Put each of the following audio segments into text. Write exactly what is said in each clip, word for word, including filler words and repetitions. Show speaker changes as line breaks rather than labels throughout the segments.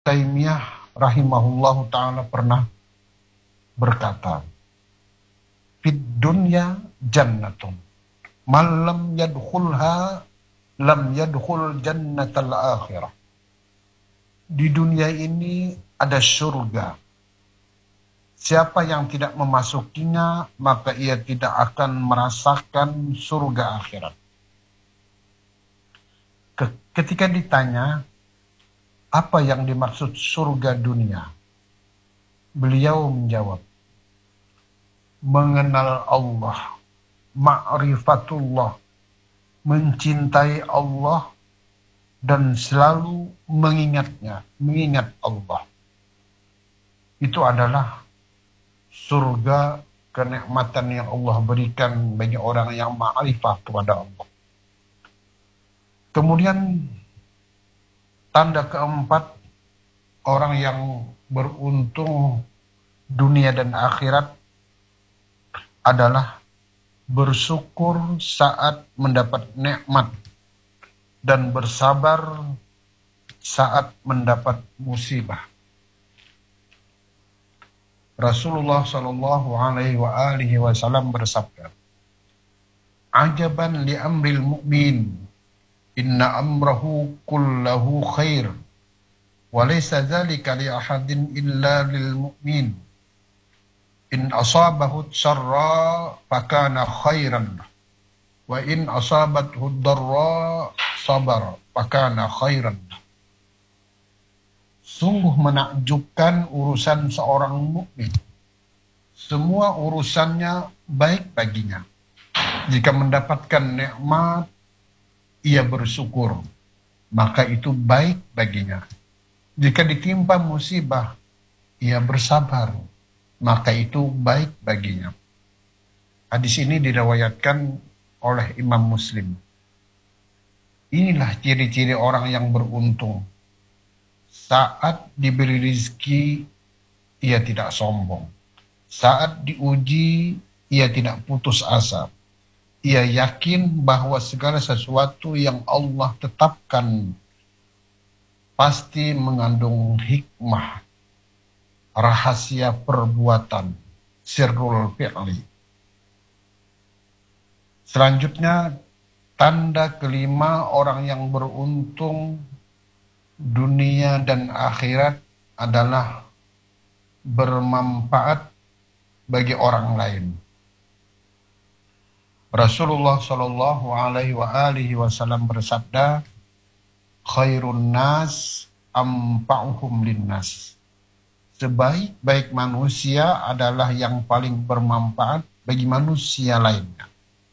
Taimiyah rahimahullahu ta'ala pernah berkata, fid dunya jannatun man lam yadkhulha lam yadkhul jannatal akhirah. Di dunia ini ada surga. Siapa yang tidak memasukinya, maka ia tidak akan merasakan surga akhirat. Ketika ditanya, apa yang dimaksud surga dunia? Beliau menjawab, mengenal Allah, ma'rifatullah, mencintai Allah, dan selalu mengingatnya, mengingat Allah. Itu adalah surga, kenikmatan yang Allah berikan bagi orang yang ma'rifah kepada Allah. Kemudian tanda keempat, orang yang beruntung dunia dan akhirat adalah bersyukur saat mendapat nikmat dan bersabar saat mendapat musibah. Rasulullah Shallallahu Alaihi Wasallam bersabda, "Ajaban li amril mu'min, inna amrahu kullahu khair, wa laysa dzalika li ahadin illa lil mu'min. In asabahu syarra fakana khairan, wa in asabathu darra sabar fakana khairan." Sungguh menakjubkan urusan seorang mukmin. Semua urusannya baik baginya. Jika mendapatkan nikmat, ia bersyukur, maka itu baik baginya. Jika ditimpa musibah, ia bersabar, maka itu baik baginya. Hadis ini diriwayatkan oleh Imam Muslim. Inilah ciri-ciri orang yang beruntung. Saat diberi rizki, ia tidak sombong. Saat diuji, ia tidak putus asa. Ia yakin bahwa segala sesuatu yang Allah tetapkan pasti mengandung hikmah, rahasia perbuatan, sirrul fi'li. Selanjutnya, tanda kelima orang yang beruntung dunia dan akhirat adalah bermanfaat bagi orang lain. Rasulullah Shallallahu Alaihi Wasallam bersabda, khairun nas ampa'uhum linnas. Sebaik-baik manusia adalah yang paling bermanfaat bagi manusia lainnya.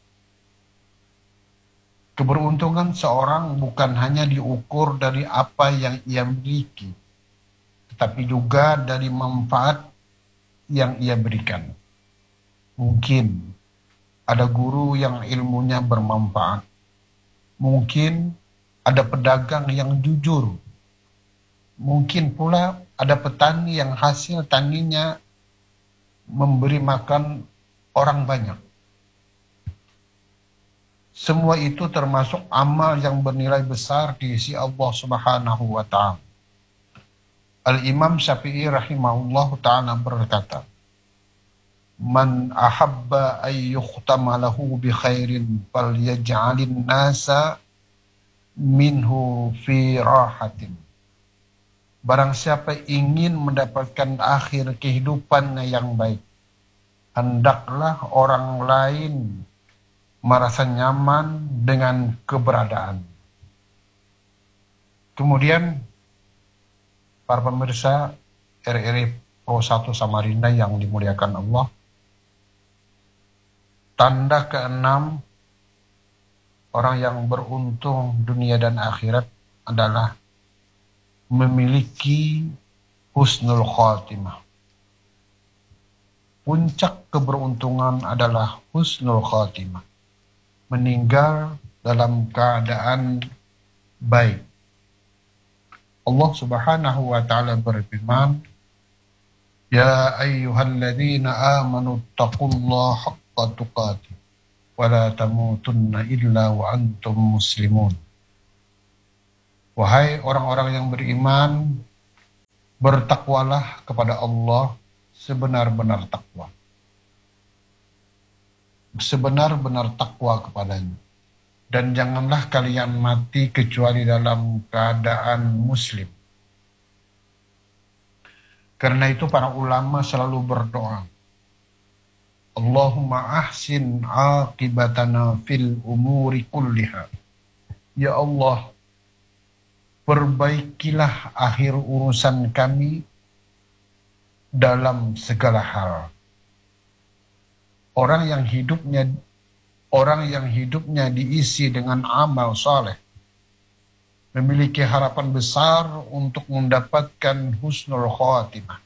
Keberuntungan seorang bukan hanya diukur dari apa yang ia miliki, tetapi juga dari manfaat yang ia berikan. Mungkin ada guru yang ilmunya bermanfaat. Mungkin ada pedagang yang jujur. Mungkin pula ada petani yang hasil taninya memberi makan orang banyak. Semua itu termasuk amal yang bernilai besar di sisi Allah Subhanahu wa Ta'ala. Al-Imam Syafi'i rahimahullah ta'ala berkata, man ahabba ayyukhtama lahu bi khairin falyaj'alin nasa minhu fi rahatin. Barang siapa ingin mendapatkan akhir kehidupannya yang baik, hendaklah orang lain merasa nyaman dengan keberadaan. Kemudian para pemirsa R R I Pro satu Samarinda yang dimuliakan Allah, tanda keenam orang yang beruntung dunia dan akhirat adalah memiliki husnul khatimah. Puncak keberuntungan adalah husnul khatimah, meninggal dalam keadaan baik. Allah Subhanahu wa Ta'ala berfirman, ya ayyuhalladzina amanu taqullaha haqqa tuqatih wa la tamutunna illa wa antum muslimun. Wahai orang-orang yang beriman, Bertakwalah kepada Allah sebenar-benar takwa. Sebenar-benar takwa kepadanya. Dan janganlah kalian mati kecuali dalam keadaan muslim. Karena itu para ulama selalu berdoa, Allahumma ahsin aqibatana fil umuri kulliha. Ya Allah, perbaikilah akhir urusan kami dalam segala hal. Orang yang hidupnya orang yang hidupnya diisi dengan amal saleh memiliki harapan besar untuk mendapatkan husnul khatimah.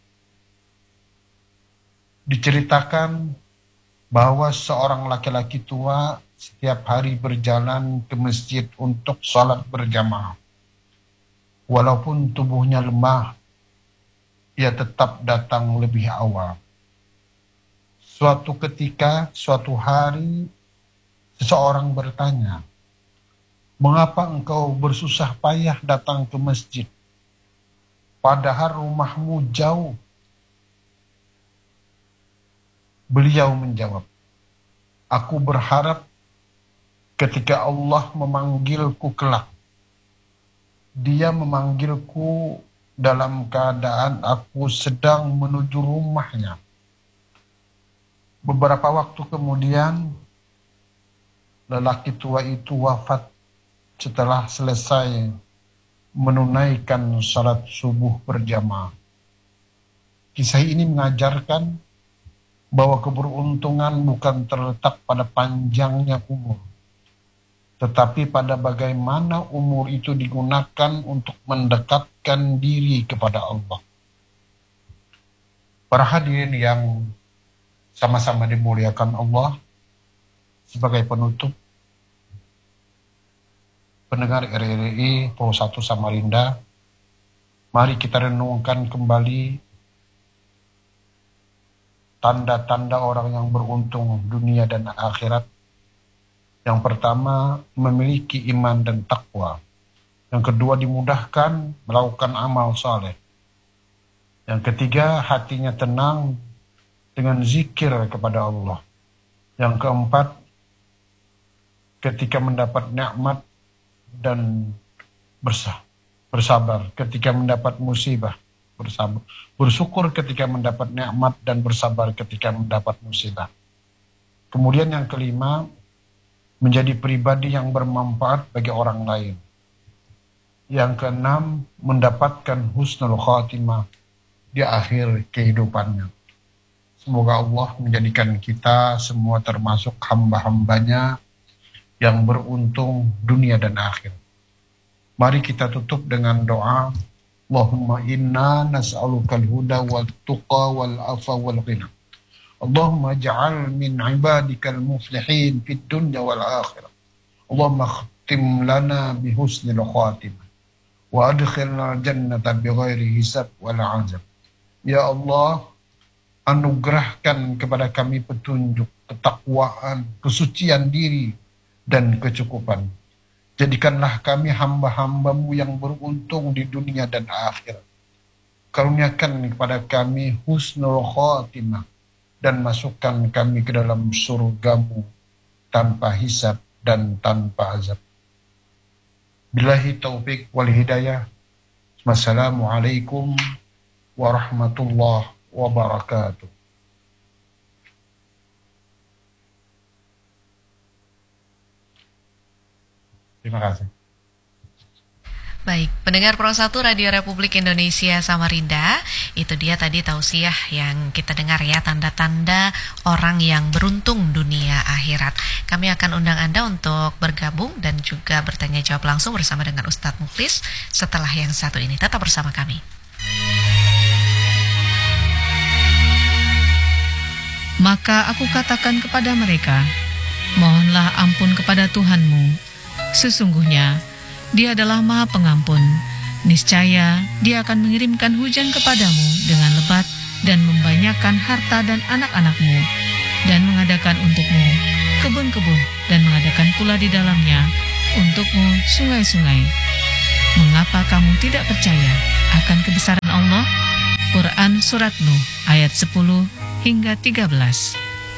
Diceritakan bahwa seorang laki-laki tua setiap hari berjalan ke masjid untuk sholat berjamaah. Walaupun tubuhnya lemah, ia tetap datang lebih awal. Suatu ketika, suatu hari, seseorang bertanya, mengapa engkau bersusah payah datang ke masjid? Padahal rumahmu jauh. Beliau menjawab, aku berharap ketika Allah memanggilku kelak, Dia memanggilku dalam keadaan aku sedang menuju rumahnya. Beberapa waktu kemudian, lelaki tua itu wafat setelah selesai menunaikan salat subuh berjamaah. Kisah ini mengajarkan bahwa keberuntungan bukan terletak pada panjangnya umur, tetapi pada bagaimana umur itu digunakan untuk mendekatkan diri kepada Allah. Para hadirin yang sama-sama dimuliakan Allah, sebagai penutup, pendengar R R I Pro satu Samarinda, mari kita renungkan kembali tanda-tanda orang yang beruntung dunia dan akhirat. Yang pertama, memiliki iman dan takwa. Yang kedua, dimudahkan melakukan amal saleh. Yang ketiga, hatinya tenang dengan zikir kepada Allah. Yang keempat, ketika mendapat nikmat dan bersah, bersabar. Ketika mendapat musibah, bersabar. Bersyukur ketika mendapat nikmat dan bersabar ketika mendapat musibah. Kemudian yang kelima, menjadi pribadi yang bermanfaat bagi orang lain. Yang keenam, mendapatkan husnul khatimah di akhir kehidupannya. Semoga Allah menjadikan kita semua termasuk hamba-hambanya yang beruntung dunia dan akhir. Mari kita tutup dengan doa. Allahumma inna nas'alukal huda wal tuqa wal afa wal ghina. Allahumma ja'al min ibadikal muflihin fid dunya wal akhirah. Allahumma khtim lana bi husnil khatimah wa adkhilna jannata bi ghairi hisab wal azab. Ya Allah, anugerahkan kepada kami petunjuk, ketakwaan, kesucian diri, dan kecukupan. Jadikanlah kami hamba-hambamu yang beruntung di dunia dan akhirat. Karuniakan kepada kami husnul khatimah dan masukkan kami ke dalam surgamu tanpa hisab dan tanpa azab. Billahi taufik wal hidayah. Wassalamualaikum warahmatullahi wabarakatuh. Terima kasih.
Baik, pendengar Pro satu Radio Republik Indonesia Samarinda, itu dia tadi tausiah yang kita dengar ya, tanda-tanda orang yang beruntung dunia akhirat. Kami akan undang Anda untuk bergabung dan juga bertanya jawab langsung bersama dengan Ustadz Mukhlis setelah yang satu ini. Tetap bersama kami.
Maka aku katakan kepada mereka, mohonlah ampun kepada Tuhanmu. Sesungguhnya Dia adalah Maha Pengampun. Niscaya Dia akan mengirimkan hujan kepadamu dengan lebat dan membanyakkan harta dan anak-anakmu, dan mengadakan untukmu kebun-kebun, dan mengadakan pula di dalamnya untukmu sungai-sungai. Mengapa kamu tidak percaya akan kebesaran Allah? Quran Surat Nuh ayat sepuluh hingga tiga belas.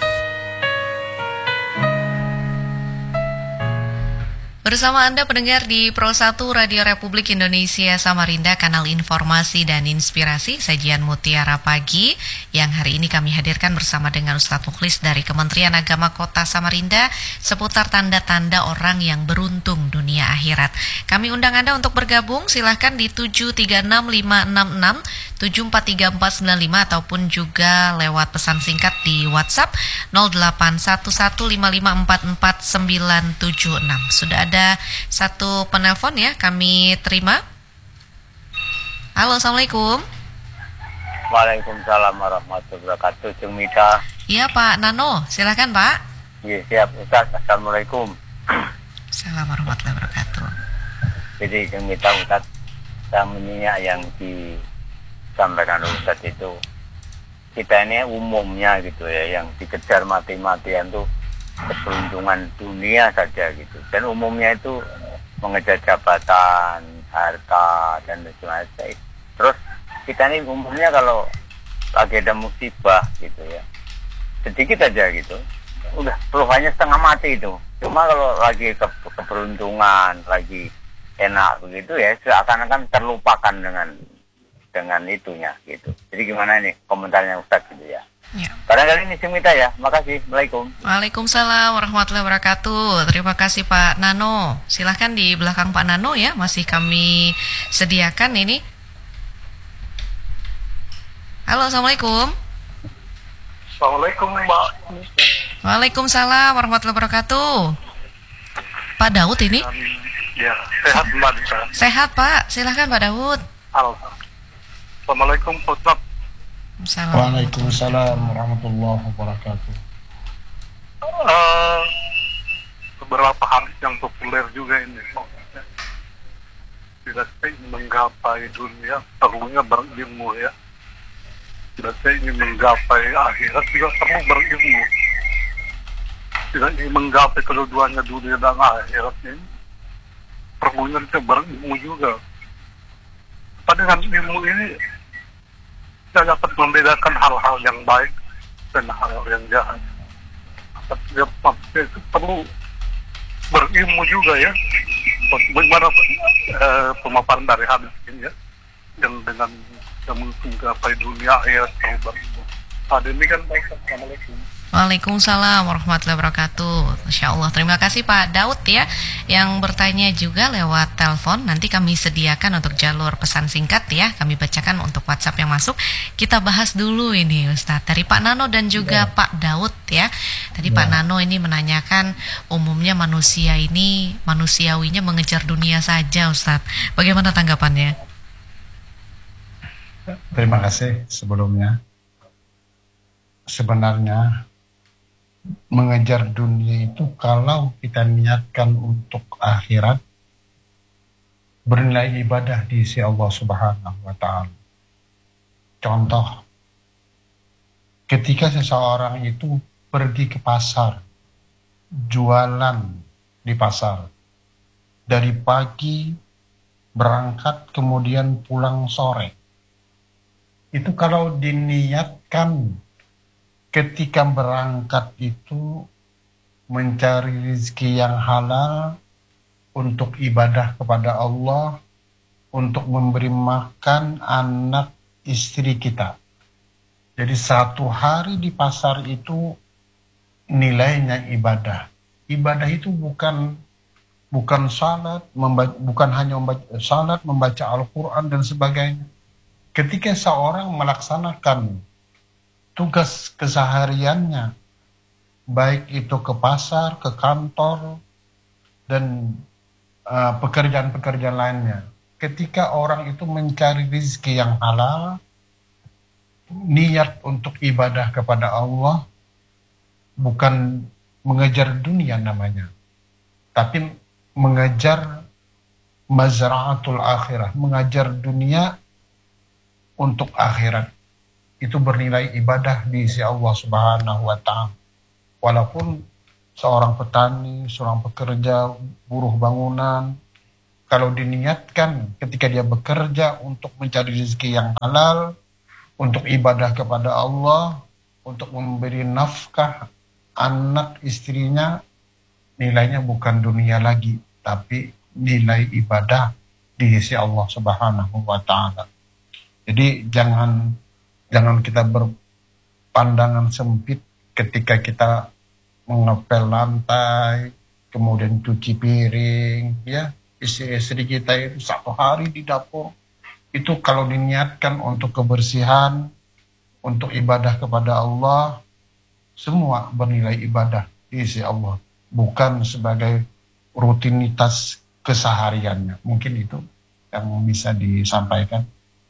Bersama Anda pendengar di Pro satu Radio Republik Indonesia Samarinda, kanal informasi dan inspirasi, sajian Mutiara Pagi yang hari ini kami hadirkan bersama dengan Ustadz Mukhlis dari Kementerian Agama Kota Samarinda seputar tanda-tanda orang yang beruntung dunia akhirat. Kami undang Anda untuk bergabung, silahkan di tujuh tiga enam lima enam enam tujuh empat tiga empat sembilan lima ataupun juga lewat pesan singkat di WhatsApp nol delapan satu satu lima lima empat empat sembilan tujuh enam. Sudah ada satu penelpon ya, kami terima. Halo, Assalamualaikum.
Waalaikumsalam warahmatullahi wabarakatuh. Jeng Mita.
Iya Pak Nano, silakan Pak.
Iya siap Ustaz. Assalamualaikum.
Assalamualaikum warahmatullahi wabarakatuh.
Jadi Jeng Mita Ustaz, saya menyimak yang disampaikan Ustaz itu, kita ini umumnya gitu ya, yang dikejar mati-matian tuh keberuntungan dunia saja gitu, dan umumnya itu mengejar jabatan, harta dan sebagainya. Terus kita ini umumnya kalau lagi ada musibah gitu ya, sedikit aja gitu, udah peluhannya setengah mati itu. Cuma kalau lagi ke keberuntungan, lagi enak begitu ya, seakan-akan terlupakan dengan dengan itunya gitu. Jadi gimana nih komentarnya Ustaz gitu ya?
Ya.
Barangkali ini Simita ya. Makasih. Assalamualaikum.
Waalaikumsalam warahmatullahi wabarakatuh. Terima kasih Pak Nano. Silahkan di belakang Pak Nano ya, masih kami sediakan ini. Halo, Assalamualaikum.
Assalamualaikum Mbak.
Waalaikumsalam warahmatullahi wabarakatuh. Pak Daud ini?
Ya, sehat Mbak.
Sehat Pak, silahkan Pak Daud.
Assalamualaikum Ustaz.
Waalaikumsalam warahmatullahi wabarakatuh.
Uh, beberapa hadis yang populer juga ini. Tidak saya ingin menggapai dunia, perlunya berilmu ya. Tidak saya ingin menggapai akhirat, juga perlu berilmu. Tidak ingin menggapai kedua-duanya dunia dan akhirat ini, perlunya kita berilmu juga. Tapi dengan ilmu ini kita dapat membedakan hal-hal yang baik dan hal-hal yang jahat. Tapi itu perlu berilmu juga ya. Bagaimana uh, pemaparan dari hadis ini ya, yang dengan yang menggapai dunia akhirat perlu berilmu. Nah, demikian baik. Assalamualaikum.
Waalaikumsalam warahmatullahi wabarakatuh. Masya Allah, terima kasih Pak Daud ya, yang bertanya juga lewat telepon. Nanti kami sediakan untuk jalur pesan singkat ya, kami bacakan untuk WhatsApp yang masuk. Kita bahas dulu ini Ustadz, dari Pak Nano dan juga ya. Pak Daud ya. Tadi ya. Pak Nano ini menanyakan, umumnya manusia ini, manusiawinya mengejar dunia saja Ustadz. Bagaimana tanggapannya?
Terima kasih sebelumnya. Sebenarnya mengejar dunia itu kalau kita niatkan untuk akhirat, bernilai ibadah di sisi Allah Subhanahu wa Ta'ala. Contoh, ketika seseorang itu pergi ke pasar, jualan di pasar, dari pagi berangkat kemudian pulang sore, itu kalau diniatkan ketika berangkat itu mencari rezeki yang halal untuk ibadah kepada Allah, untuk memberi makan anak istri kita. Jadi satu hari di pasar itu nilainya ibadah. Ibadah itu bukan bukan salat, membaca, bukan hanya membaca salat, membaca Al-Quran dan sebagainya. Ketika seorang melaksanakan tugas kesehariannya, baik itu ke pasar, ke kantor, dan uh, pekerjaan-pekerjaan lainnya. Ketika orang itu mencari rezeki yang halal, niat untuk ibadah kepada Allah, bukan mengejar dunia namanya, tapi mengejar mazra'atul akhirah, mengajar dunia untuk akhirat. Itu bernilai ibadah di sisi Allah Subhanahu wa Ta'ala. Walaupun seorang petani, seorang pekerja, buruh bangunan, kalau diniatkan ketika dia bekerja untuk mencari rezeki yang halal, untuk ibadah kepada Allah, untuk memberi nafkah anak istrinya, nilainya bukan dunia lagi, tapi nilai ibadah di sisi Allah Subhanahu wa Ta'ala. Jadi jangan jangan kita berpandangan sempit ketika kita mengepel lantai, kemudian cuci piring, ya. Istri-istri kita itu satu hari di dapur, itu kalau diniatkan untuk kebersihan, untuk ibadah kepada Allah, semua bernilai ibadah di sisi Allah, bukan sebagai rutinitas kesehariannya. Mungkin itu yang bisa disampaikan.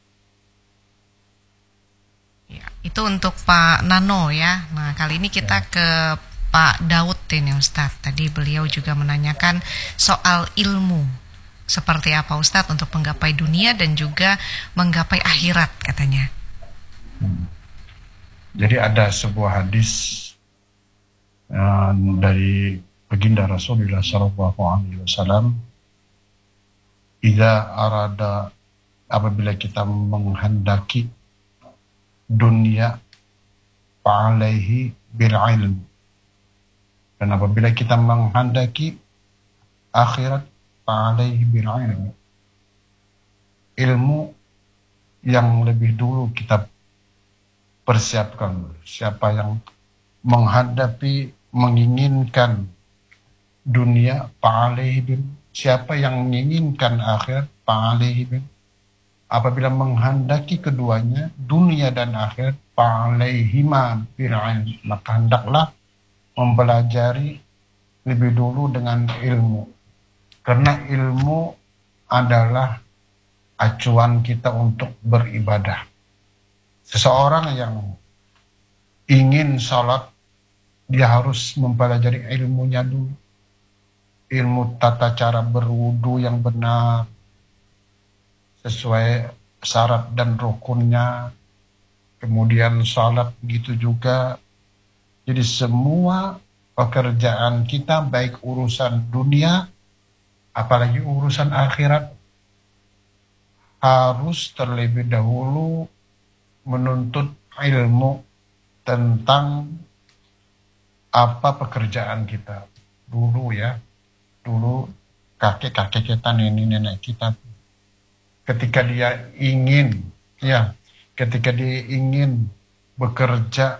Ya, itu untuk Pak Nano ya. Nah, kali ini kita ke Pak Daud ini Ustadz. Tadi beliau juga menanyakan soal ilmu. Seperti apa Ustadz untuk menggapai dunia dan juga menggapai akhirat katanya.
Hmm. Jadi ada sebuah hadis uh, dari baginda Rasulullah Shallallahu Alaihi Wasallam, "Idza arada," apabila kita menghendaki dunia, fa'alaihi bil ilm, dan apabila kita menghendaki akhirat, fa'alaihi bil ilm, ilmu yang lebih dulu kita persiapkan. Siapa yang menghadapi, menginginkan dunia, fa'alaihi bil, siapa yang menginginkan akhirat, fa'alaihi bil, apabila menghendaki keduanya, dunia dan akhirat, fa'alaihima bil ilm, maka hendaklah mempelajari lebih dulu dengan ilmu. Karena ilmu adalah acuan kita untuk beribadah. Seseorang yang ingin sholat, dia harus mempelajari ilmunya dulu. Ilmu tata cara berwudu yang benar, sesuai syarat dan rukunnya, kemudian salat begitu juga. Jadi semua pekerjaan kita, baik urusan dunia, apalagi urusan akhirat, harus terlebih dahulu menuntut ilmu tentang apa pekerjaan kita. Dulu ya, dulu kakek-kakek kita, nenek-nenek kita, ketika dia ingin, ya, ketika dia ingin bekerja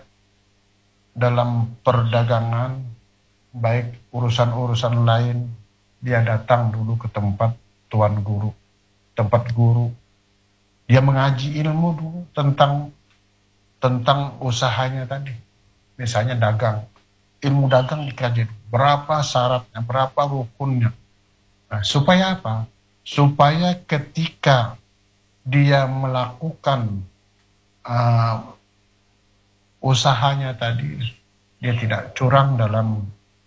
dalam perdagangan, baik urusan-urusan lain, dia datang dulu ke tempat tuan guru, tempat guru. Dia mengaji ilmu dulu tentang tentang usahanya tadi. Misalnya dagang, ilmu dagang dikaji, berapa syaratnya, berapa rukunnya. Nah, supaya apa? Supaya ketika dia melakukan uh, usahanya tadi, dia tidak curang dalam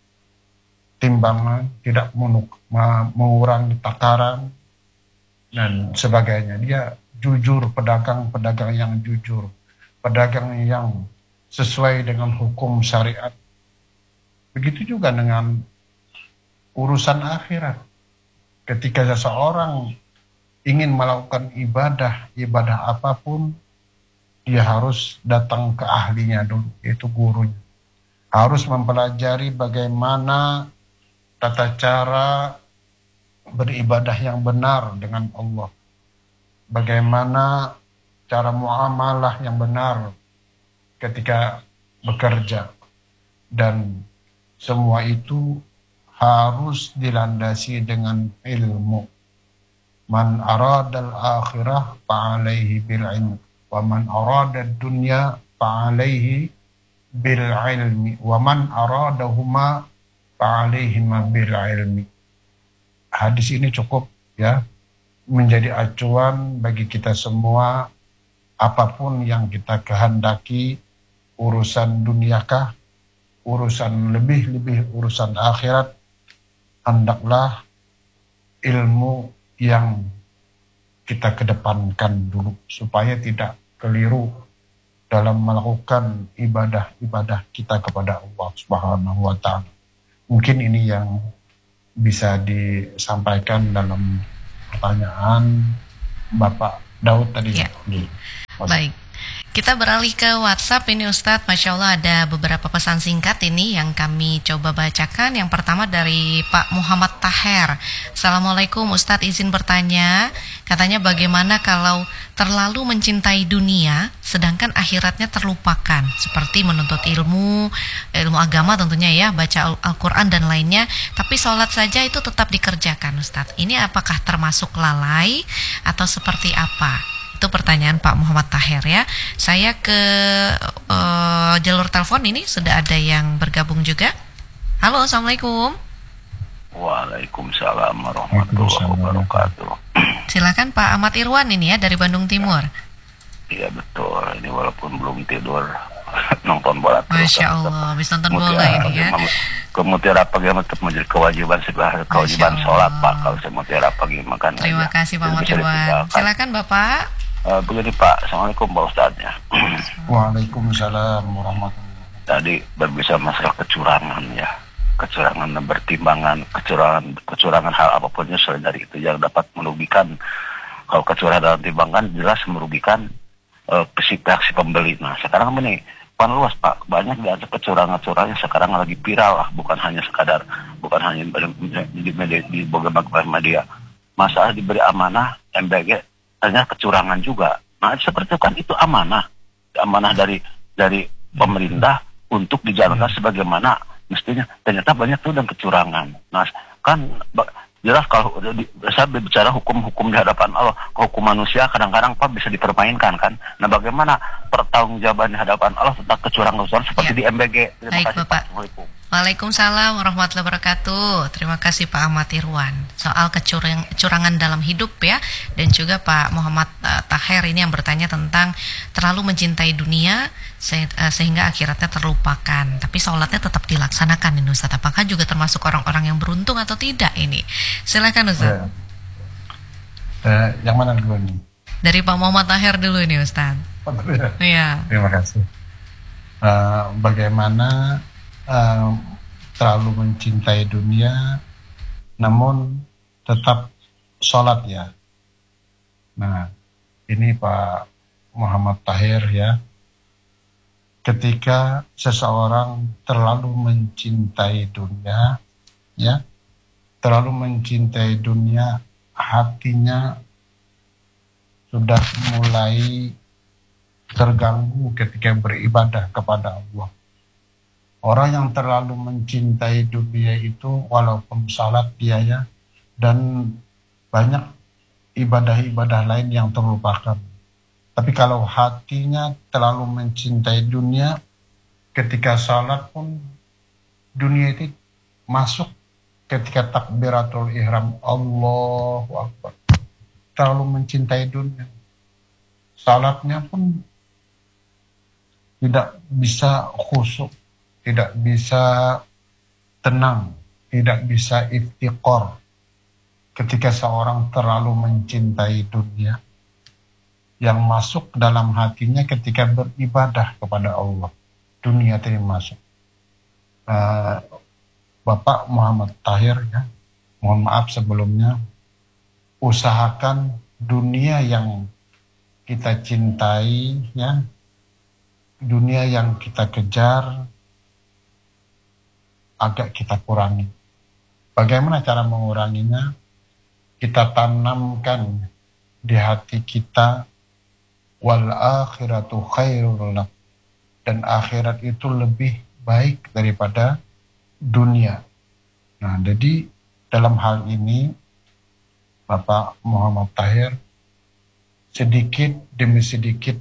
timbangan, tidak menuk- mengurangi takaran, dan sebagainya. Dia jujur, pedagang-pedagang yang jujur, pedagang yang sesuai dengan hukum syariat. Begitu juga dengan urusan akhirat. Ketika seseorang ingin melakukan ibadah, ibadah apapun, dia harus datang ke ahlinya dulu, yaitu gurunya. Harus mempelajari bagaimana tata cara beribadah yang benar dengan Allah. Bagaimana cara muamalah yang benar ketika bekerja. Dan semua itu harus dilandasi dengan ilmu. Man aradal akhirah fa'alaihi bil ilm, wa man aradad dunya fa'alaihi bil ilmi, wa man aradahuma fa'alaihima bil ilmi. Hadis ini cukup ya menjadi acuan bagi kita semua. Apapun yang kita kehendaki, urusan duniakah, urusan lebih-lebih urusan akhirat, hendaklah ilmu yang kita kedepankan dulu supaya tidak keliru dalam melakukan ibadah-ibadah kita kepada Allah Subhanahu wa Ta'ala. Mungkin ini yang bisa disampaikan dalam pertanyaan Bapak Daud tadi.
Ya. Baik. Kita beralih ke WhatsApp ini Ustadz. Masya Allah ada beberapa pesan singkat ini yang kami coba bacakan. Yang pertama dari Pak Muhammad Taher. Assalamualaikum Ustadz, izin bertanya. Katanya bagaimana kalau terlalu mencintai dunia sedangkan akhiratnya terlupakan, seperti menuntut ilmu, ilmu agama tentunya ya, baca Al- Al-Quran dan lainnya, tapi sholat saja itu tetap dikerjakan Ustadz. Ini apakah termasuk lalai atau seperti apa? Itu pertanyaan Pak Muhammad Taher ya. Saya ke uh, jalur telepon ini sudah ada yang bergabung juga. Halo, Assalamualaikum.
Waalaikumsalam warahmatullahi wabarakatuh.
Silakan Pak Ahmad Irwan ini ya dari Bandung Timur.
Iya betul, ini walaupun belum tidur nonton bola terus.
Masya Allah, habis nonton bola ini ya.
Kemudian apa gimana tetap menjadi kewajiban sebagai kewajiban sholat Pak. Kalau saya mau tiara pagi makan.
Terima
aja.
kasih Pak Ahmad Irwan. Silakan Bapak.
Uh, begini Pak, Assalamualaikum Pak Ustadznya.
Waalaikumsalam warahmatullahi wabarakatuh.
Tadi berbicara masalah kecurangan ya, kecurangan dan bertimbangan, kecurangan kecurangan hal apapun selain dari itu yang dapat merugikan. Kalau kecurangan dalam timbangan jelas merugikan uh, si pihak si pembeli. Nah sekarang ini pan luas Pak, banyak di antara kecurangan-kecurangan yang sekarang lagi viral lah, bukan hanya sekadar, bukan hanya di media, di beberapa media. Masalah diberi amanah M B G hanya kecurangan juga. Nah seperti itu kan itu amanah, amanah dari dari pemerintah untuk dijalankan sebagaimana mestinya. Ternyata banyak tuh dan kecurangan. Nah kan jelas kalau saya berbicara hukum-hukum di hadapan Allah, hukum manusia kadang-kadang Pak bisa dipermainkan kan. Nah bagaimana pertanggungjawaban di hadapan Allah tentang kecurangan-kecurangan seperti ya. Di M B G. Terima
Baik,
kasih
Bapak.
Pak.
Waalaikumsalam warahmatullahi wabarakatuh. Terima kasih Pak Ahmad Irwan soal kecurang, kecurangan dalam hidup ya. Dan juga Pak Muhammad uh, Taher ini yang bertanya tentang terlalu mencintai dunia se- uh, sehingga akhiratnya terlupakan. Tapi sholatnya tetap dilaksanakan ini Ustaz. Apakah juga termasuk orang-orang yang beruntung atau tidak ini? Silakan Ustaz.
Ya. Eh, yang mana dulu nih?
Dari Pak Muhammad Taher dulu ini Ustaz.
Oh, dulu ya?
Iya.
Terima kasih. Uh, bagaimana Uh, terlalu mencintai dunia namun tetap sholat ya. Nah ini Pak Muhammad Taher ya, ketika seseorang terlalu mencintai dunia ya, terlalu mencintai dunia, hatinya sudah mulai terganggu ketika beribadah kepada Allah. Orang yang terlalu mencintai dunia itu walaupun salat dia ya, dan banyak ibadah-ibadah lain yang terlupakan. Tapi kalau hatinya terlalu mencintai dunia, ketika salat pun dunia itu masuk ketika takbiratul ihram, Allahu Akbar. Terlalu mencintai dunia. Salatnya pun tidak bisa khusyuk, tidak bisa tenang, tidak bisa iftiqor ketika seorang terlalu mencintai dunia yang masuk dalam hatinya ketika beribadah kepada Allah. Dunia termasuk. Uh, Bapak Muhammad Taher ya, mohon maaf sebelumnya, usahakan dunia yang kita cintai ya, dunia yang kita kejar agak kita kurangi. Bagaimana cara menguranginya? Kita tanamkan di hati kita wal akhiratu khairul lak, dan akhirat itu lebih baik daripada dunia. Nah, jadi dalam hal ini Bapak Muhammad Taher sedikit demi sedikit,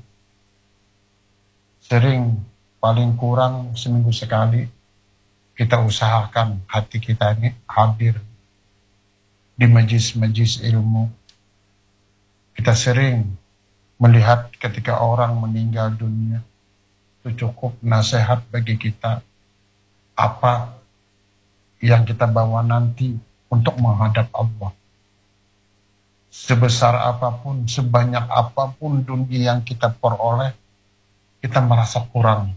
sering paling kurang seminggu sekali, kita usahakan hati kita ini hadir di majlis-majlis ilmu. Kita sering melihat ketika orang meninggal dunia, itu cukup nasihat bagi kita apa yang kita bawa nanti untuk menghadap Allah. Sebesar apapun, sebanyak apapun dunia yang kita peroleh, kita merasa kurang.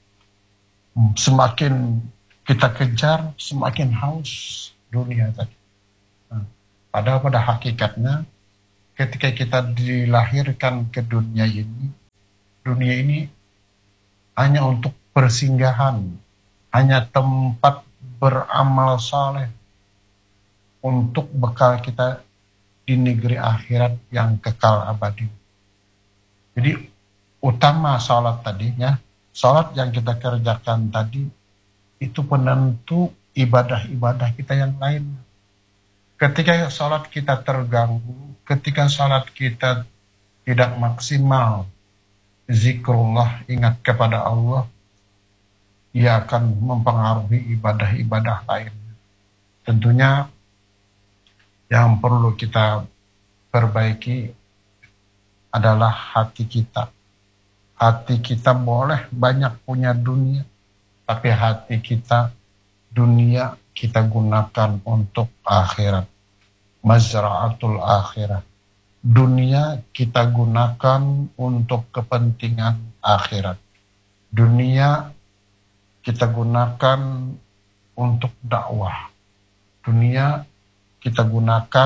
Semakin kita kejar, semakin haus dunia tadi. Nah, padahal pada hakikatnya, ketika kita dilahirkan ke dunia ini, dunia ini hanya untuk persinggahan, hanya tempat beramal saleh untuk bekal kita di negeri akhirat yang kekal abadi. Jadi utama salat tadinya, salat yang kita kerjakan tadi itu penentu ibadah-ibadah kita yang lain. Ketika salat kita terganggu, ketika salat kita tidak maksimal, zikrullah, ingat kepada Allah, ia akan mempengaruhi ibadah-ibadah lain. Tentunya yang perlu kita perbaiki adalah hati kita. Hati kita boleh banyak punya dunia, tapi hati kita, dunia kita gunakan untuk akhirat. Mazra'atul akhirat. Dunia kita gunakan untuk kepentingan akhirat. Dunia kita gunakan untuk dakwah. Dunia kita gunakan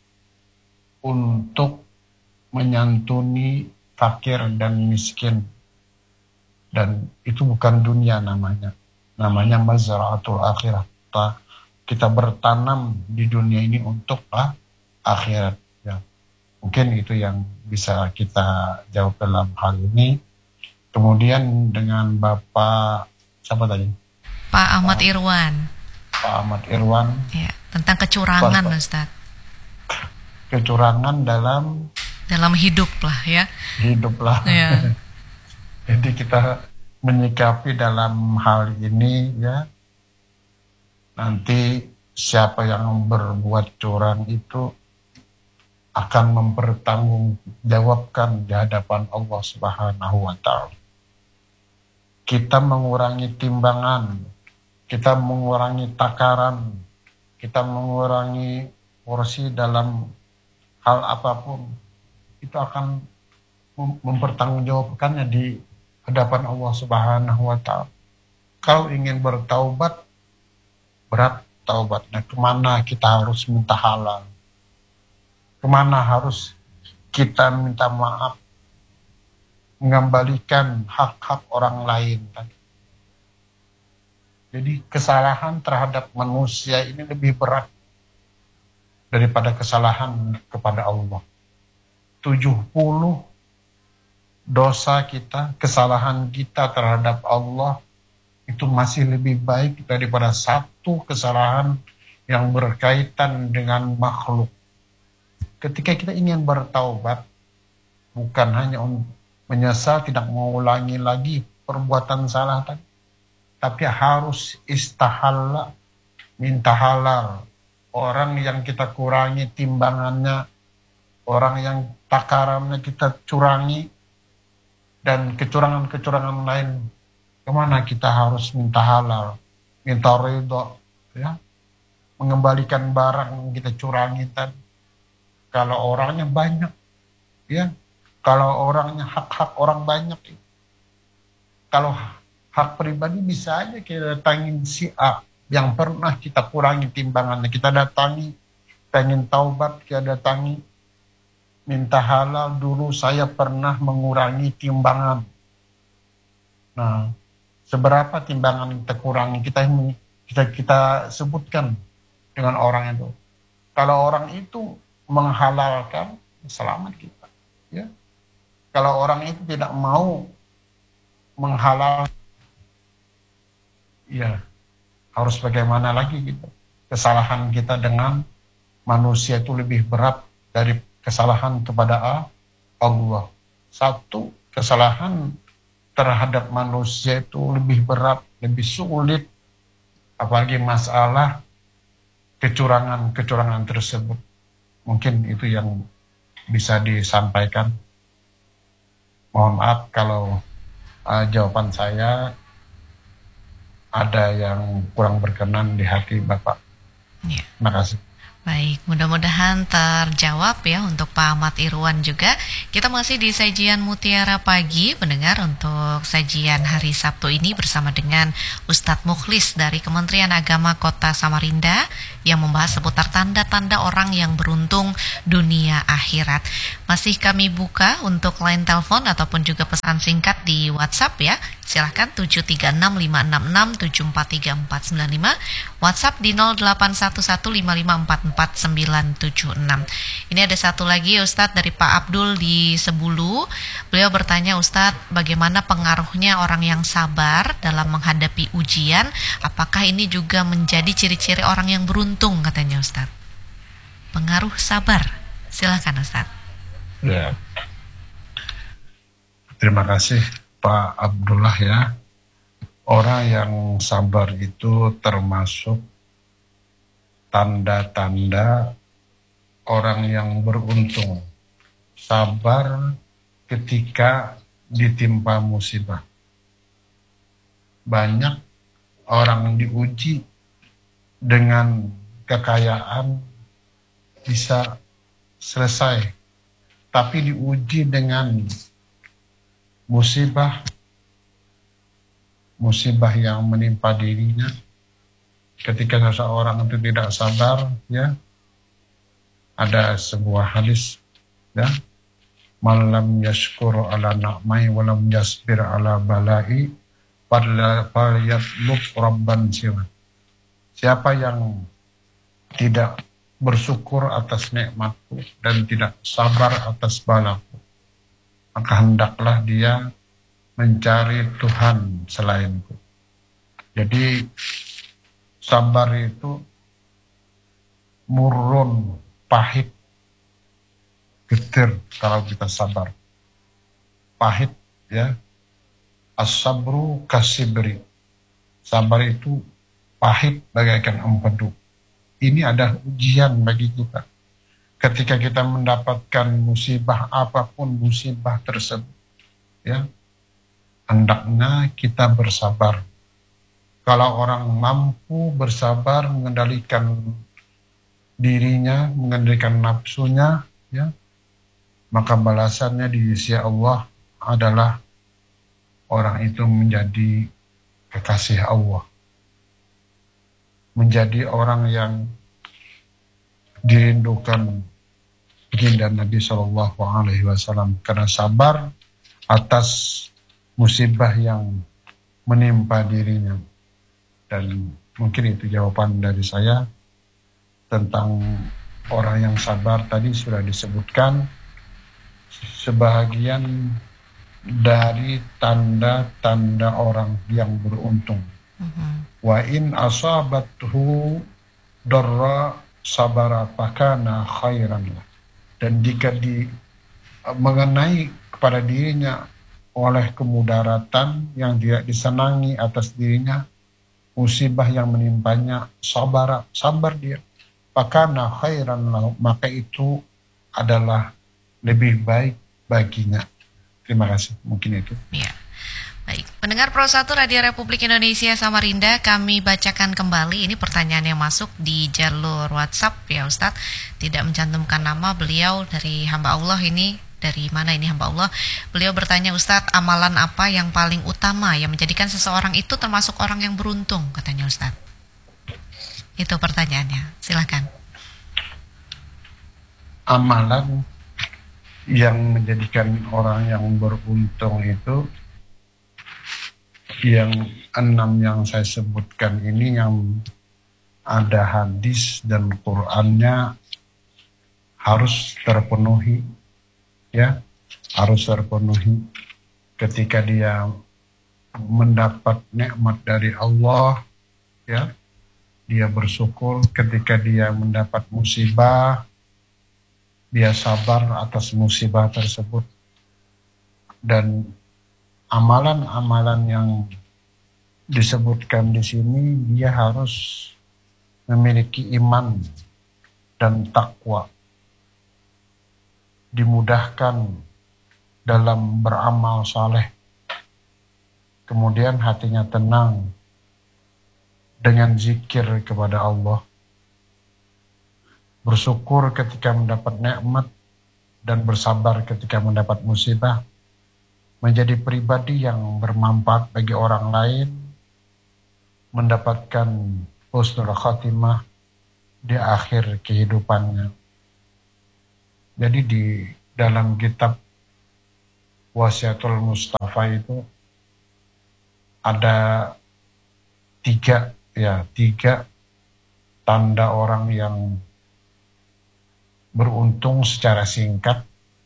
untuk menyantuni fakir dan miskin. Dan itu bukan dunia namanya. Namanya mazra'atul akhirah. Kita bertanam di dunia ini untuk ah, akhirat. Ya. Mungkin itu yang bisa kita jawab dalam hal ini. Kemudian dengan Bapak, siapa tadi?
Pak Ahmad
Pak,
Irwan.
Pak Ahmad Irwan.
Ya, tentang kecurangan,
Pak,
Ustaz.
Kecurangan dalam
dalam hidup lah ya.
Hidup lah.
Ya.
Jadi kita menyikapi dalam hal ini ya. Nanti siapa yang berbuat curang itu akan mempertanggungjawabkan di hadapan Allah Subhanahu wa taala. Kita mengurangi timbangan, kita mengurangi takaran, kita mengurangi porsi dalam hal apapun, itu akan mempertanggungjawabkannya di hadapan Allah Subhanahu wa taala. Kalau ingin bertaubat, berat taubatnya. Kemana kita harus minta halal? Kemana harus kita minta maaf? Mengembalikan hak-hak orang lain tadi. Jadi kesalahan terhadap manusia ini lebih berat daripada kesalahan kepada Allah. tujuh puluh dosa kita, kesalahan kita terhadap Allah itu masih lebih baik daripada satu kesalahan yang berkaitan dengan makhluk. Ketika kita ingin bertaubat, bukan hanya untuk menyesal, tidak mengulangi lagi perbuatan salah tadi, tapi harus istahalla, minta halal. Orang yang kita kurangi timbangannya, orang yang takarannya kita curangi, dan kecurangan-kecurangan lain, kemana kita harus minta halal, minta ridho, ya, mengembalikan barang yang kita curangi tadi. Kalau orangnya banyak, ya, kalau orangnya hak-hak orang banyak, ya. Kalau hak pribadi bisa aja kita datangin si A yang pernah kita kurangi timbangannya, kita datangi, pengen taubat, kita datangi, minta halal, dulu saya pernah mengurangi timbangan. Nah, seberapa timbangan kita kurangi, kita kita kita sebutkan dengan orang itu. Kalau orang itu menghalalkan, selamat kita. Ya. Kalau orang itu tidak mau menghalal, ya harus bagaimana lagi gitu. Kesalahan kita dengan manusia itu lebih berat dari kesalahan kepada Allah. Satu, kesalahan terhadap manusia itu lebih berat, lebih sulit, apalagi masalah kecurangan-kecurangan tersebut. Mungkin itu yang bisa disampaikan. Mohon maaf kalau uh, jawaban saya ada yang kurang berkenan di hati Bapak.
Ya.
Terima kasih.
Baik, mudah-mudahan terjawab ya untuk Pak Ahmad Irwan juga. Kita masih di sajian Mutiara Pagi, pendengar, untuk sajian hari Sabtu ini bersama dengan Ustadz Mukhlis dari Kementerian Agama Kota Samarinda yang membahas seputar tanda-tanda orang yang beruntung dunia akhirat. Masih kami buka untuk line telepon ataupun juga pesan singkat di WhatsApp ya. Silahkan tujuh tiga enam lima enam enam tujuh empat tiga empat sembilan lima, WhatsApp di nol delapan satu satu lima lima empat empat sembilan tujuh enam. Ini ada satu lagi Ustadz dari Pak Abdul di Sebulu. Beliau bertanya, Ustadz, bagaimana pengaruhnya orang yang sabar dalam menghadapi ujian? Apakah ini juga menjadi ciri-ciri orang yang beruntung, katanya Ustadz? Pengaruh sabar. Silakan Ustadz.
Ya. Terima kasih Pak Abdullah ya. Orang yang sabar itu termasuk tanda-tanda orang yang beruntung. Sabar ketika ditimpa musibah. Banyak orang diuji dengan kekayaan bisa selesai, tapi diuji dengan musibah, musibah yang menimpa dirinya. Ketika seseorang itu tidak sabar, ya, ada sebuah hadis, ya, malam yashkur ala na'mai walam yasbir ala balai falyatlub rabban siwa. Siapa yang tidak bersyukur atas nikmatku dan tidak sabar atas balaku, maka hendaklah dia mencari Tuhan selainku. Jadi sabar itu murun, pahit, getir kalau kita sabar. Pahit ya. As-sabru kasibri. Sabar itu pahit bagaikan empedu. Ini ada ujian bagi kita. Ketika kita mendapatkan musibah, apapun musibah tersebut, ya, hendaknya kita bersabar. Kalau orang mampu bersabar mengendalikan dirinya, mengendalikan nafsunya, ya, maka balasannya di sisi Allah adalah orang itu menjadi kekasih Allah, menjadi orang yang dirindukan baginda Nabi Shallallahu Alaihi Wasallam karena sabar atas musibah yang menimpa dirinya. Dan mungkin itu jawaban dari saya tentang orang yang sabar. Tadi sudah disebutkan sebahagian dari tanda-tanda orang yang beruntung. Uh-huh. Wa in asabathu darra sabara fakana khairan lah. Dan jika di mengenai kepada dirinya oleh kemudaratan yang tidak disenangi atas dirinya, musibah yang menimpanya, sabar sabar dia, fakana khairan lah, maka itu adalah lebih baik baginya. Terima kasih, mungkin itu.
Ya. Baik, pendengar Pro satu Radio Republik Indonesia Samarinda, kami bacakan kembali ini pertanyaan yang masuk di jalur WhatsApp ya Ustadz. Tidak mencantumkan nama beliau, dari hamba Allah ini. Dari mana ini hamba Allah? Beliau bertanya, Ustadz, amalan apa yang paling utama yang menjadikan seseorang itu termasuk orang yang beruntung, katanya Ustadz. Itu pertanyaannya, silakan.
Amalan yang menjadikan orang yang beruntung itu yang enam yang saya sebutkan ini, yang ada hadis dan Qur'annya harus terpenuhi, ya, harus terpenuhi. Ketika dia mendapat nikmat dari Allah, ya, dia bersyukur. Ketika dia mendapat musibah, dia sabar atas musibah tersebut. Dan amalan-amalan yang disebutkan di sini, dia harus memiliki iman dan takwa, dimudahkan dalam beramal saleh, kemudian hatinya tenang dengan zikir kepada Allah, bersyukur ketika mendapat nikmat, dan bersabar ketika mendapat musibah, menjadi pribadi yang bermanfaat bagi orang lain, mendapatkan husnul khatimah di akhir kehidupannya. Jadi di dalam kitab Wasiatul Mustafa itu ada tiga ya tiga tanda orang yang beruntung secara singkat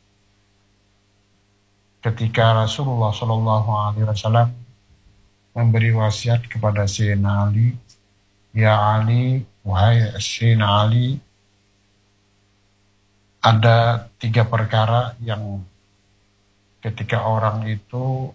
ketika Rasulullah Shallallahu Alaihi Wasallam memberi wasiat kepada Sayyidina Ali, ya Ali, wahai Sayyidina Ali, ada tiga perkara yang ketika orang itu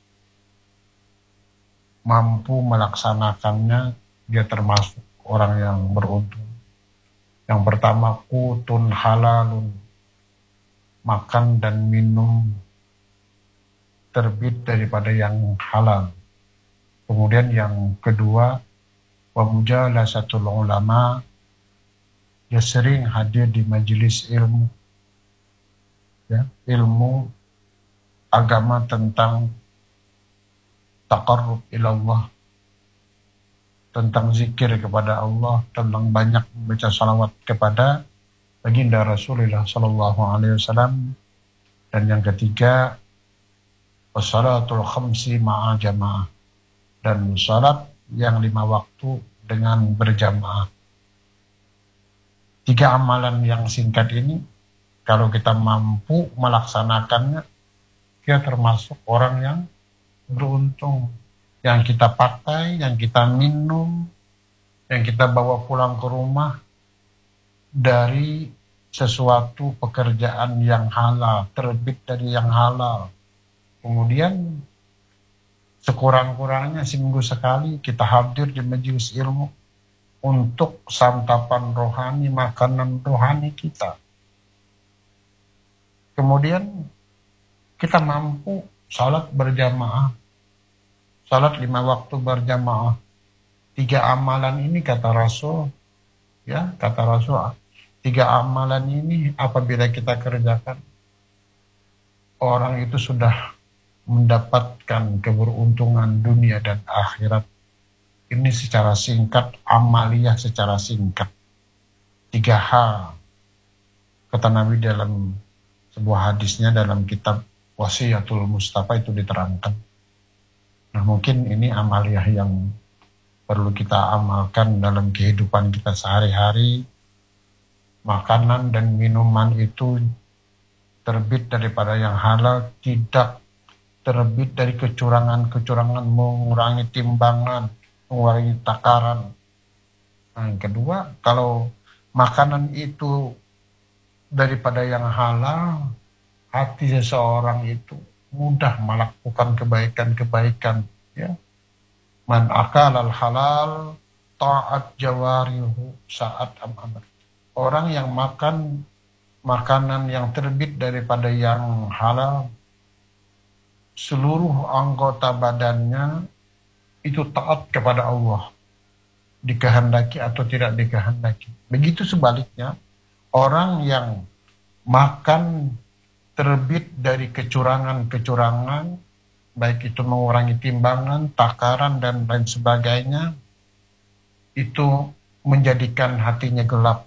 mampu melaksanakannya, dia termasuk orang yang beruntung. Yang pertama, kutun halalun, makan dan minum terbit daripada yang halal. Kemudian yang kedua, wa mujalasatul ulama, dia sering hadir di majelis ilmu, ya, ilmu agama tentang taqarrub ilallah, tentang zikir kepada Allah, tentang banyak membaca salawat kepada baginda Rasulullah Sallallahu Alaihi Wasallam. Dan yang ketiga, wassalatul khamsi ma'a jamaah, dan salat yang lima waktu dengan berjamaah. Tiga amalan yang singkat ini, kalau kita mampu melaksanakannya, kita termasuk orang yang beruntung. Yang kita pakai, yang kita minum, yang kita bawa pulang ke rumah dari sesuatu pekerjaan yang halal, terbit dari yang halal. Kemudian sekurang-kurangnya seminggu sekali kita hadir di majelis ilmu untuk santapan rohani, makanan rohani kita. Kemudian kita mampu salat berjamaah, salat lima waktu berjamaah. Tiga amalan ini kata Rasul, ya kata Rasul, tiga amalan ini apabila kita kerjakan, orang itu sudah mendapatkan keberuntungan dunia dan akhirat. Ini secara singkat, amaliyah secara singkat. Tiga hal, kata Nabi dalam sebuah hadisnya dalam kitab Wasiatul Mustafa itu diterangkan. Nah, mungkin ini amaliyah yang perlu kita amalkan dalam kehidupan kita sehari-hari. Makanan dan minuman itu terbit daripada yang halal, tidak terbit dari kecurangan-kecurangan, mengurangi timbangan, mengurangi takaran. Nah, yang kedua, kalau makanan itu daripada yang halal, hati seseorang itu mudah melakukan kebaikan-kebaikan, ya. Man akalal halal ta'at jawarihu saat amat. Orang yang makan makanan yang terbit daripada yang halal, seluruh anggota badannya itu taat kepada Allah, dikehendaki atau tidak dikehendaki. Begitu sebaliknya, orang yang makan terbit dari kecurangan-kecurangan, baik itu mengurangi timbangan, takaran, dan lain sebagainya, itu menjadikan hatinya gelap,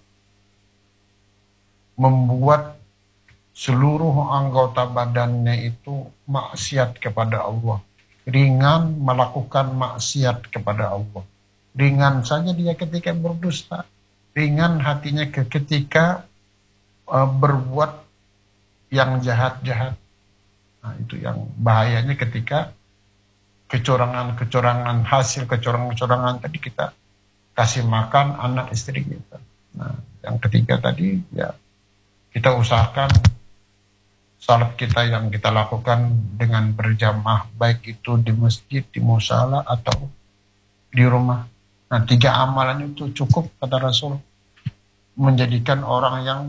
membuat seluruh anggota badannya itu maksiat kepada Allah, ringan melakukan maksiat kepada Allah. Ringan saja dia ketika berdusta, ringan hatinya ketika uh, berbuat yang jahat-jahat. Nah, itu yang bahayanya ketika kecurangan-kecurangan, hasil kecurangan-kecurangan tadi kita kasih makan anak istri kita. Nah, yang ketiga tadi ya kita usahakan salat kita yang kita lakukan dengan berjamaah, baik itu di masjid, di musala, atau di rumah. Nah, tiga amalan itu cukup kata Rasul menjadikan orang yang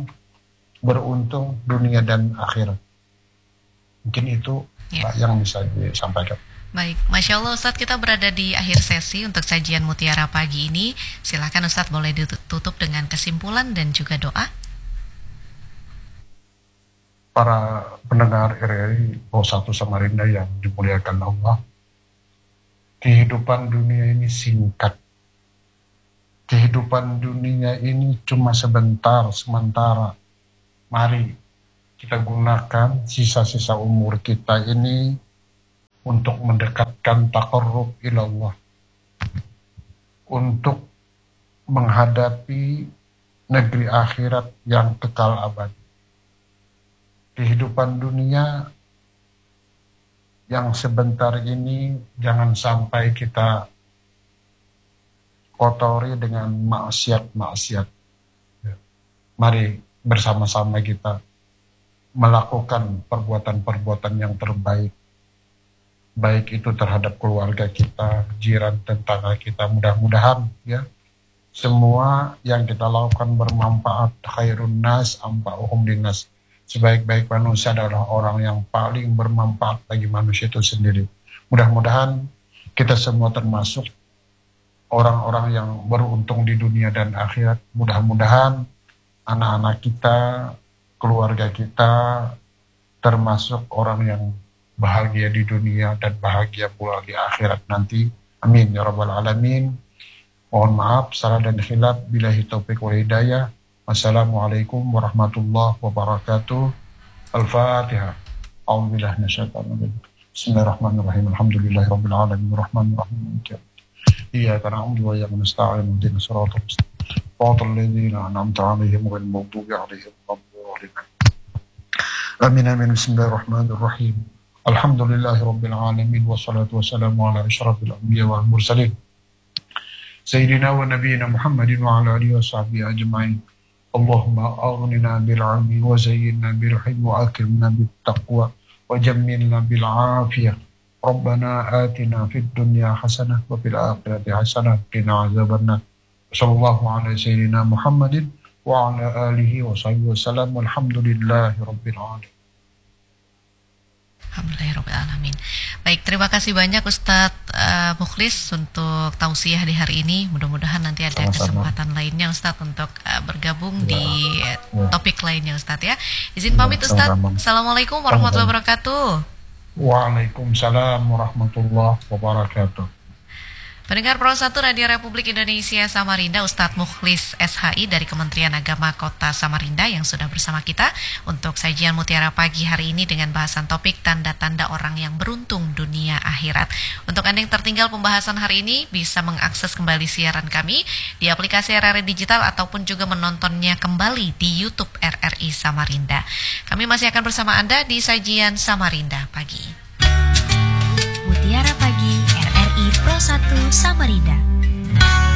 beruntung dunia dan akhirat. Mungkin itu
ya,
yang bisa disampaikan.
Baik, Masya Allah Ustadz, kita berada di akhir sesi untuk sajian Mutiara pagi ini. Silakan Ustadz, boleh ditutup dengan kesimpulan dan juga doa.
Para pendengar R R I Pro satu Samarinda yang dimuliakan Allah, kehidupan dunia ini singkat. Kehidupan dunia ini cuma sebentar, sementara. Mari kita gunakan sisa-sisa umur kita ini untuk mendekatkan taqarrub ilallah, untuk menghadapi negeri akhirat yang kekal abadi. Kehidupan dunia yang sebentar ini jangan sampai kita kotori dengan maksiat-maksiat. Mari bersama-sama kita melakukan perbuatan-perbuatan yang terbaik, baik itu terhadap keluarga kita, jiran, tetangga kita. Mudah-mudahan ya semua yang kita lakukan bermanfaat. Khairun nas anfa'uhum linnas. Sebaik-baik manusia adalah orang yang paling bermanfaat bagi manusia itu sendiri. Mudah-mudahan kita semua termasuk orang-orang yang beruntung di dunia dan akhirat. Mudah-mudahan anak-anak kita, keluarga kita termasuk orang yang bahagia di dunia dan bahagia pula di akhirat nanti. Amin ya rabbal alamin. Mohon maaf salah dan khilaf. Billahi taufiq wal hidayah. Wassalamualaikum warahmatullahi wabarakatuh. Al-Fatihah. A'udzubillahi minasyaitonir rajim. Bismillahirrahmanirrahim. Alhamdulillahirabbil alamin. Arrahmanirrahim. Iyyaka na'budu wa iyyaka nasta'in. Ihdinas siratal mustaqim. Siratal ladzina an'amta 'alaihim ghairil maghdubi 'alaihim waladdallin. Amin amin. Bismillahirrahmanirrahim. Alhamdulillahi Rabbil Alamin. Wassalatu wassalamu ala asyrafil anbiya wal mursalin Sayyidina wa nabiyina Muhammadin wa ala alihi wa sahbihi ajma'in. Allahumma aghnina bil 'ilmi wa zayyinna bil hilmi wa akrimna bit taqwa wa jammilna bil 'afiyah. Rabbana atina fid dunya hasanah wa fil akhirati hasanah wa qina adzabannar. Sallallahu ala sayyidina Muhammadin wa ala alihi wa sahbihi wasallam. Walhamdulillahi rabbil alamin.
Alhamdulillahirrahmanirrahim. Baik, terima kasih banyak Ustadz uh, Mukhlis untuk tausiah di hari ini. Mudah-mudahan nanti ada
Sama-sama.
kesempatan lainnya Ustadz untuk uh, bergabung
Ya.
di
Ya.
topik lainnya Ustadz ya. Izin
Ya,
pamit Ustadz.
sama-sama.
Assalamualaikum warahmatullahi wabarakatuh.
Waalaikumsalam warahmatullahi wabarakatuh.
Pendengar Pro satu Radio Republik Indonesia Samarinda, Ustadz Mukhlis S H I dari Kementerian Agama Kota Samarinda yang sudah bersama kita untuk sajian Mutiara pagi hari ini dengan bahasan topik tanda-tanda orang yang beruntung dunia akhirat. Untuk Anda yang tertinggal pembahasan hari ini bisa mengakses kembali siaran kami di aplikasi R R I Digital ataupun juga menontonnya kembali di YouTube R R I Samarinda. Kami masih akan bersama Anda di sajian Samarinda pagi.
Mutiara Pagi R R I Pro satu Samarinda.